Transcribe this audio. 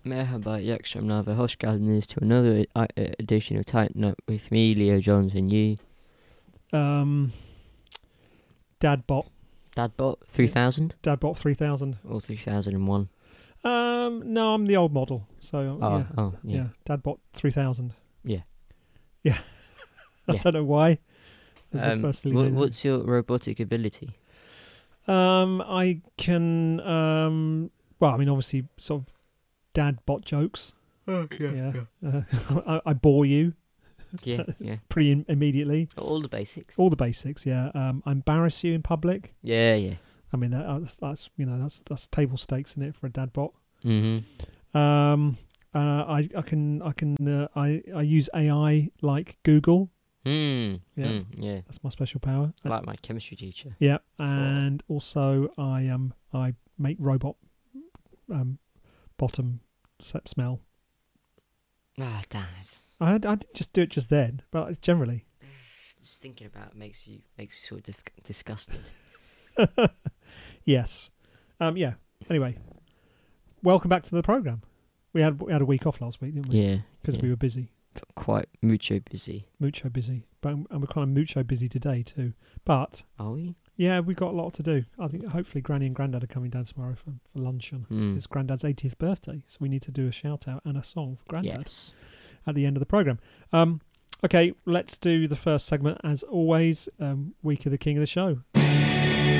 Merhaba, iyi akşamlar ve hoş geldiniz to another edition of Tighten Up with me, Leo Jones, and you. Dadbot. Dadbot 3000 Dadbot 3000. or 3001? No, I'm the old model. So Yeah. Dadbot 3000. Yeah. Yeah. I Yeah. don't know why. It was the first silly name. What's your robotic ability? I can. Well, I mean, obviously, sort of Dadbot jokes. Yeah. I bore you Yeah, yeah. pretty immediately. All the basics. All the basics. Yeah. I embarrass you in public. Yeah, yeah. I mean, that's that's table stakes in it for a Dadbot. Mm-hmm. I use AI like Google. Yeah. Yeah, that's my special power. Like my chemistry teacher. Yeah, and also I make robot bottom smell. Ah, damn it. I didn't just do it just then, but generally. Just thinking about it makes me sort of disgusted. Yes. Yeah. Anyway, welcome back to the program. We had a week off last week, didn't we? Yeah. Because we were busy. Quite mucho busy. Mucho busy. But and we're kind of mucho busy today too. But Are we? yeah, we've got a lot to do. I think hopefully Granny and Grandad are coming down tomorrow for luncheon. It's Grandad's 80th birthday, so we need to do a shout out and a song for Grandad at the end of the programme. Okay, let's do the first segment as always. Week of the King of the Show.